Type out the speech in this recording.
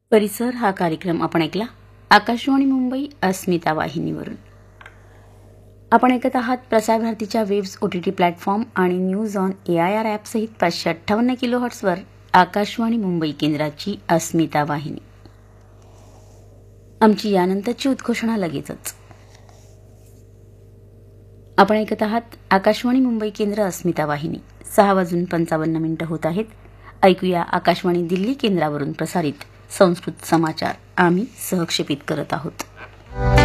परिसर हा कार्यक्रम आपण ऐकला आकाशवाणी मुंबई अस्मिता वाहिनीवरून. आपण ऐकत आहात प्रसार भारतीच्या वेव्स OTT प्लॅटफॉर्म आणि न्यूज ऑन AIR ॲप सहित 558 किलोहर्ट्झवर आकाशवाणी मुंबई केंद्राची अस्मिता वाहिनी. आमची यानंतरची उद्घोषणा लगेचच. आपण ऐकत आहात आकाशवाणी मुंबई केंद्र अस्मिता वाहिनी. 6:55 होत आहेत. ऐकूया आकाशवाणी दिल्ली केंद्रावरून प्रसारित संस्कृत समाचार. आम्ही सहक्षेपित करत आहोत.